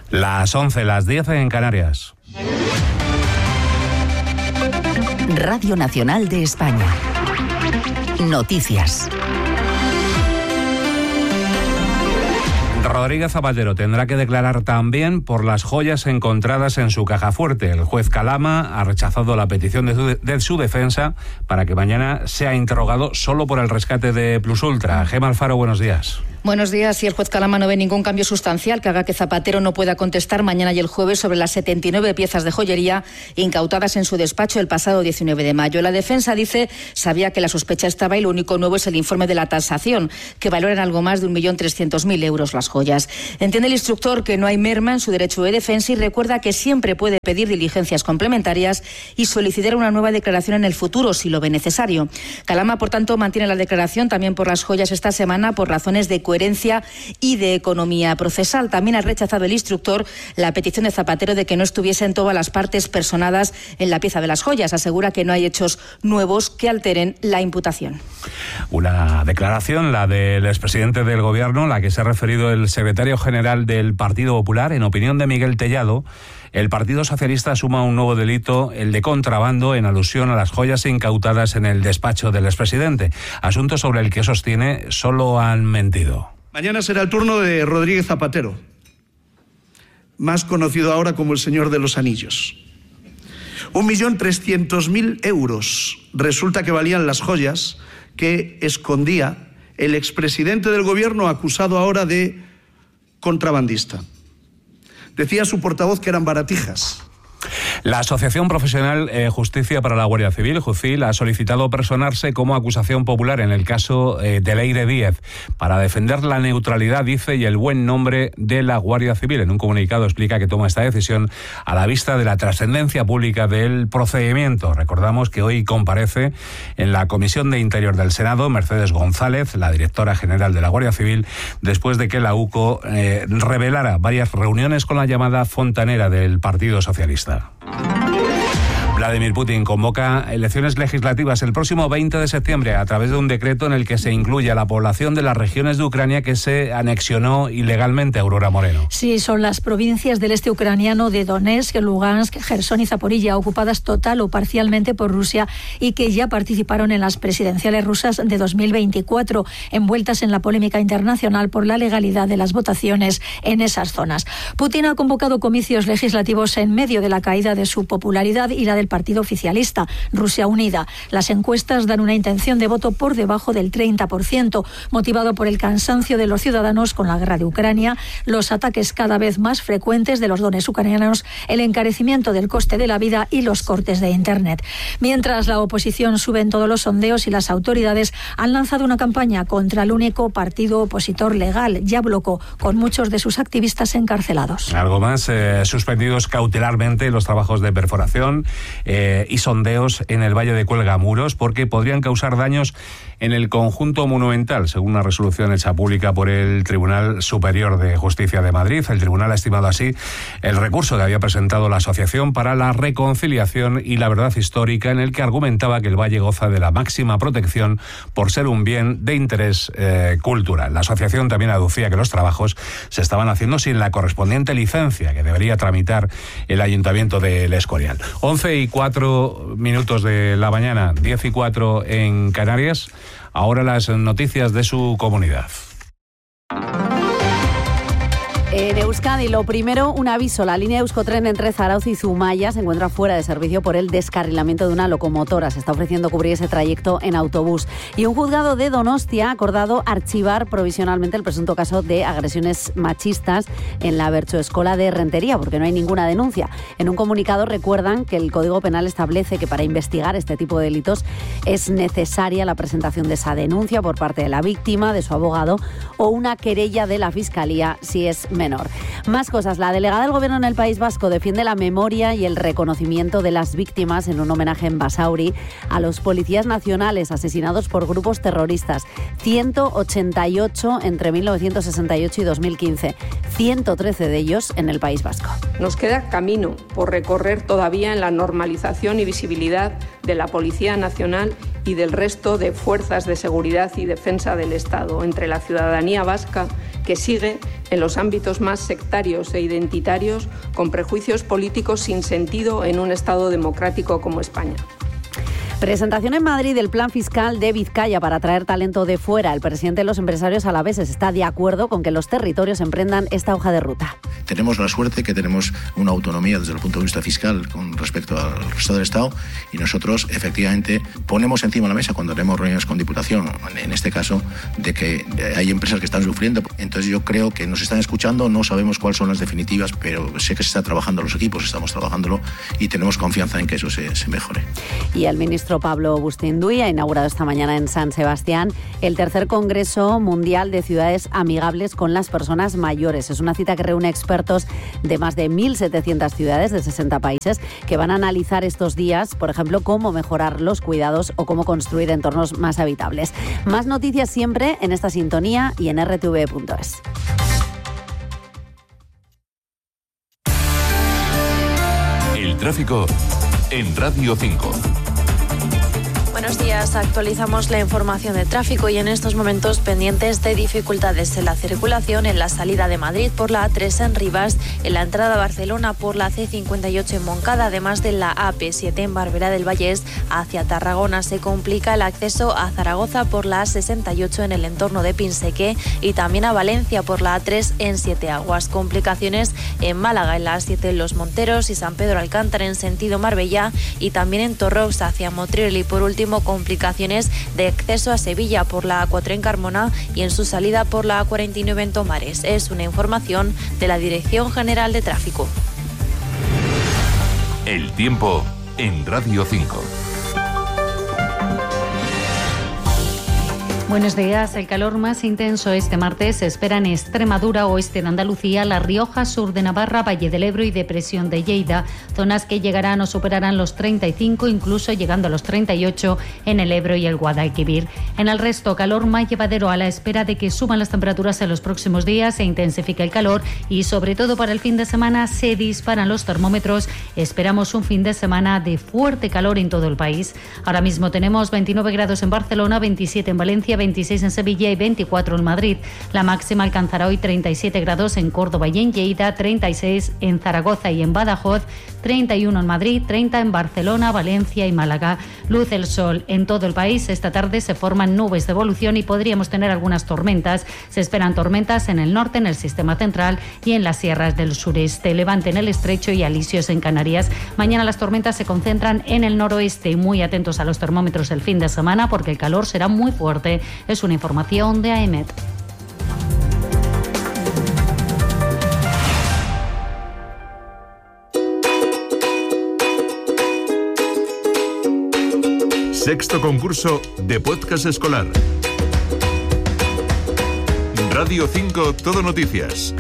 Las 11, las 10 en Canarias. Radio Nacional de España. Noticias. Rodríguez Zapatero tendrá que declarar también por las joyas encontradas en su caja fuerte. El juez Calama ha rechazado la petición de su defensa para que mañana sea interrogado solo por el rescate de Plusultra. Gemma Alfaro, buenos días. Buenos días. Y el juez Calama no ve ningún cambio sustancial que haga que Zapatero no pueda contestar mañana y el jueves sobre las 79 piezas de joyería incautadas en su despacho el pasado 19 de mayo. La defensa dice sabía que la sospecha estaba y lo único nuevo es el informe de la tasación, que valora en algo más de 1.300.000 euros las joyas. Entiende el instructor que no hay merma en su derecho de defensa y recuerda que siempre puede pedir diligencias complementarias y solicitar una nueva declaración en el futuro si lo ve necesario. Calama, por tanto, mantiene la declaración también por las joyas esta semana por razones de coherencia y de economía procesal. También ha rechazado el instructor la petición de Zapatero de que no estuviesen todas las partes personadas en la pieza de las joyas. Asegura que no hay hechos nuevos que alteren la imputación. Una declaración, la del expresidente del Gobierno, la que se ha referido el secretario general del Partido Popular. En opinión de Miguel Tellado, el Partido Socialista suma un nuevo delito, el de contrabando, en alusión a las joyas incautadas en el despacho del expresidente. Asunto sobre el que sostiene solo han mentido. Mañana será el turno de Rodríguez Zapatero, más conocido ahora como el Señor de los Anillos. 1.300.000 euros resulta que valían las joyas que escondía el expresidente del Gobierno, acusado ahora de contrabandista. Decía su portavoz que eran baratijas. La Asociación Profesional Justicia para la Guardia Civil, JUCIL, ha solicitado personarse como acusación popular en el caso de Leire Díez para defender la neutralidad, dice, y el buen nombre de la Guardia Civil. En un comunicado explica que toma esta decisión a la vista de la trascendencia pública del procedimiento. Recordamos que hoy comparece en la Comisión de Interior del Senado Mercedes González, la directora general de la Guardia Civil, después de que la UCO revelara varias reuniones con la llamada fontanera del Partido Socialista. Vladimir Putin convoca elecciones legislativas el próximo 20 de septiembre a través de un decreto en el que se incluye a la población de las regiones de Ucrania que se anexionó ilegalmente. Aurora Moreno. Sí, son las provincias del este ucraniano de Donetsk, Lugansk, Jersón y Zaporilla, ocupadas total o parcialmente por Rusia y que ya participaron en las presidenciales rusas de 2024, envueltas en la polémica internacional por la legalidad de las votaciones en esas zonas. Putin ha convocado comicios legislativos en medio de la caída de su popularidad y la del partido oficialista, Rusia Unida. Las encuestas dan una intención de voto por debajo del 30%, motivado por el cansancio de los ciudadanos con la guerra de Ucrania, los ataques cada vez más frecuentes de los dones ucranianos, el encarecimiento del coste de la vida y los cortes de Internet. Mientras la oposición sube en todos los sondeos y las autoridades han lanzado una campaña contra el único partido opositor legal, Yabloko, con muchos de sus activistas encarcelados. Algo más, suspendidos cautelarmente los trabajos de perforación y sondeos en el Valle de Cuelgamuros porque podrían causar daños en el conjunto monumental, según una resolución hecha pública por el Tribunal Superior de Justicia de Madrid. El tribunal ha estimado así el recurso que había presentado la Asociación para la Reconciliación y la Verdad Histórica, en el que argumentaba que el valle goza de la máxima protección por ser un bien de interés cultural. La asociación también aducía que los trabajos se estaban haciendo sin la correspondiente licencia que debería tramitar el Ayuntamiento de El Escorial. 11:04 de la mañana, 10:04 en Canarias. Ahora las noticias de su comunidad. En Euskadi, lo primero, un aviso. La línea Euskotren entre Zarautz y Zumaya se encuentra fuera de servicio por el descarrilamiento de una locomotora. Se está ofreciendo cubrir ese trayecto en autobús. Y un juzgado de Donostia ha acordado archivar provisionalmente el presunto caso de agresiones machistas en la Bertxoeskola de Rentería, porque no hay ninguna denuncia. En un comunicado recuerdan que el Código Penal establece que para investigar este tipo de delitos es necesaria la presentación de esa denuncia por parte de la víctima, de su abogado o una querella de la Fiscalía si es menor. Más cosas. La delegada del Gobierno en el País Vasco defiende la memoria y el reconocimiento de las víctimas en un homenaje en Basauri a los policías nacionales asesinados por grupos terroristas. 188 entre 1968 y 2015. 113 de ellos en el País Vasco. Nos queda camino por recorrer todavía en la normalización y visibilidad de la Policía Nacional y del resto de fuerzas de seguridad y defensa del Estado entre la ciudadanía vasca, que sigue en los ámbitos más sectarios e identitarios, con prejuicios políticos sin sentido en un Estado democrático como España. Presentación en Madrid del plan fiscal de Vizcaya para atraer talento de fuera. El presidente de los empresarios alaveses está de acuerdo con que los territorios emprendan esta hoja de ruta. Tenemos la suerte que tenemos una autonomía desde el punto de vista fiscal con respecto al resto del Estado y nosotros efectivamente ponemos encima de la mesa cuando tenemos reuniones con Diputación, en este caso, de que hay empresas que están sufriendo. Entonces yo creo que nos están escuchando, no sabemos cuáles son las definitivas, pero sé que se está trabajando los equipos, estamos trabajándolo y tenemos confianza en que eso se mejore. Y el ministro Pablo Bustinduy ha inaugurado esta mañana en San Sebastián el tercer Congreso Mundial de Ciudades Amigables con las Personas Mayores. Es una cita que reúne expertos de más de 1.700 ciudades de 60 países que van a analizar estos días, por ejemplo, cómo mejorar los cuidados o cómo construir entornos más habitables. Más noticias siempre en esta sintonía y en rtv.es. El tráfico en Radio 5. Buenos días, actualizamos la información de tráfico y en estos momentos pendientes de dificultades en la circulación en la salida de Madrid por la A3 en Rivas, en la entrada a Barcelona por la C58 en Moncada, además de la AP7 en Barberá del Vallès hacia Tarragona. Se complica el acceso a Zaragoza por la A68 en el entorno de Pinseque y también a Valencia por la A3 en Siete Aguas. Complicaciones en Málaga en la A7 en Los Monteros y San Pedro Alcántara en sentido Marbella y también en Torrox hacia Motril y por último complicaciones de acceso a Sevilla por la A4 en Carmona y en su salida por la A49 en Tomares. Es una información de la Dirección General de Tráfico. El tiempo en Radio 5. Buenos días. El calor más intenso este martes se espera en Extremadura, oeste de Andalucía, La Rioja, sur de Navarra, Valle del Ebro y depresión de Lleida, zonas que llegarán o superarán los 35, incluso llegando a los 38 en el Ebro y el Guadalquivir. En el resto, calor más llevadero a la espera de que suban las temperaturas en los próximos días, se intensifica el calor y sobre todo para el fin de semana se disparan los termómetros. Esperamos un fin de semana de fuerte calor en todo el país. Ahora mismo tenemos 29 grados en Barcelona, 27 en Valencia, 26 en Sevilla y 24 en Madrid. La máxima alcanzará hoy 37 grados en Córdoba y en Lleida, 36 en Zaragoza y en Badajoz, 31 en Madrid, 30 en Barcelona, Valencia y Málaga. Luce el sol en todo el país. Esta tarde se forman nubes de evolución y podríamos tener algunas tormentas. Se esperan tormentas en el norte, en el sistema central y en las sierras del sureste. Levante en el estrecho y alisios en Canarias. Mañana las tormentas se concentran en el noroeste. Muy atentos a los termómetros el fin de semana porque el calor será muy fuerte. Es una información de AEMET. Sexto concurso de podcast escolar. Radio 5 Todo Noticias.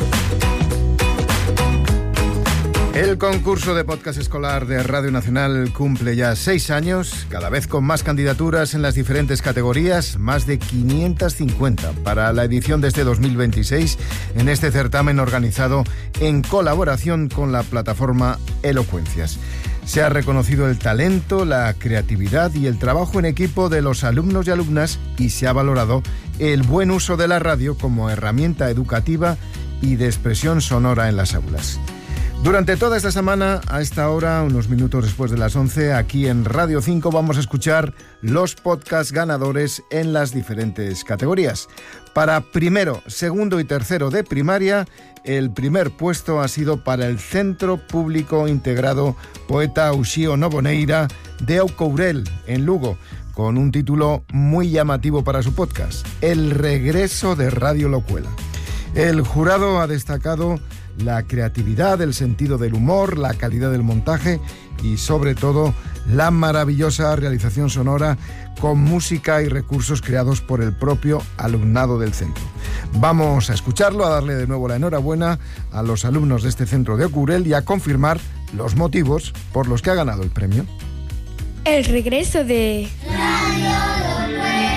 El concurso de podcast escolar de Radio Nacional cumple ya 6 años, cada vez con más candidaturas en las diferentes categorías, más de 550 para la edición de este 2026 en este certamen organizado en colaboración con la plataforma Elocuencias. Se ha reconocido el talento, la creatividad y el trabajo en equipo de los alumnos y alumnas y se ha valorado el buen uso de la radio como herramienta educativa y de expresión sonora en las aulas. Durante toda esta semana, a esta hora, unos minutos después de las 11, aquí en Radio 5 vamos a escuchar los podcasts ganadores en las diferentes categorías. Para primero, segundo y tercero de primaria, el primer puesto ha sido para el Centro Público Integrado Poeta Uxío Noboneira de Oucourel, en Lugo, con un título muy llamativo para su podcast, El regreso de Radio Locuela. El jurado ha destacado la creatividad, el sentido del humor, la calidad del montaje y sobre todo la maravillosa realización sonora con música y recursos creados por el propio alumnado del centro. Vamos a escucharlo, a darle de nuevo la enhorabuena a los alumnos de este centro de Oucourel y a confirmar los motivos por los que ha ganado el premio. El regreso de Radio Locuela.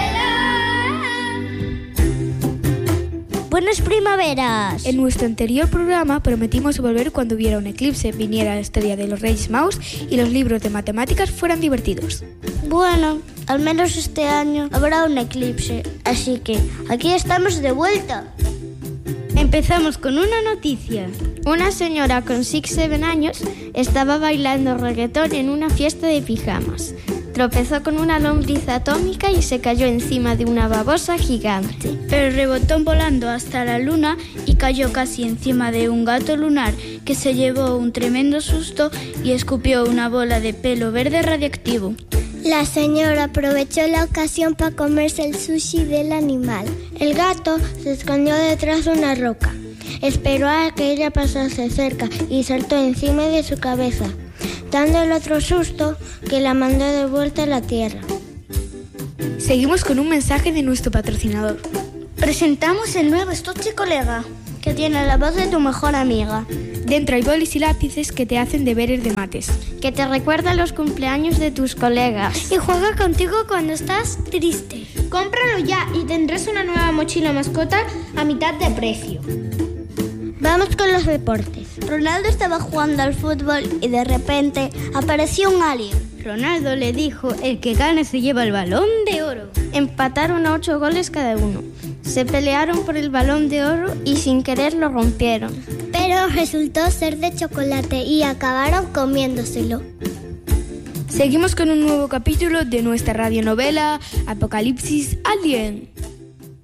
Buenas primaveras. En nuestro anterior programa prometimos volver cuando hubiera un eclipse, viniera la estrella de los Reyes Magos y los libros de matemáticas fueran divertidos. Bueno, al menos este año habrá un eclipse, así que aquí estamos de vuelta. Empezamos con una noticia. Una señora con 6-7 años estaba bailando reggaetón en una fiesta de pijamas. Tropezó con una lombriz atómica y se cayó encima de una babosa gigante. Pero rebotó volando hasta la luna y cayó casi encima de un gato lunar que se llevó un tremendo susto y escupió una bola de pelo verde radiactivo. La señora aprovechó la ocasión para comerse el sushi del animal. El gato se escondió detrás de una roca. Esperó a que ella pasase cerca y saltó encima de su cabeza, dándole otro susto que la mandó de vuelta a la tierra. Seguimos con un mensaje de nuestro patrocinador. Presentamos el nuevo estuche colega, que tiene la voz de tu mejor amiga. Dentro hay bolis y lápices que te hacen deberes de mates, que te recuerda los cumpleaños de tus colegas y juega contigo cuando estás triste. Cómpralo ya y tendrás una nueva mochila mascota a mitad de precio. Vamos con los deportes. Ronaldo estaba jugando al fútbol y de repente apareció un alien. Ronaldo le dijo: el que gane se lleva el Balón de Oro. Empataron a 8 goles cada uno. Se pelearon por el Balón de Oro y sin querer lo rompieron. Pero resultó ser de chocolate y acabaron comiéndoselo. Seguimos con un nuevo capítulo de nuestra radionovela Apocalipsis Alien.